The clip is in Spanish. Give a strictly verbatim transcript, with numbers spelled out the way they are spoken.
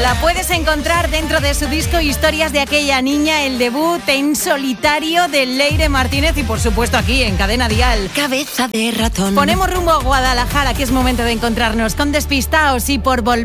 La puedes encontrar dentro de su disco Historias de aquella niña, el debut en solitario de Leire Martínez y por supuesto aquí en Cadena Dial. Cabeza de ratón. Ponemos rumbo a Guadalajara, que es momento de encontrarnos con Despistaos y por volver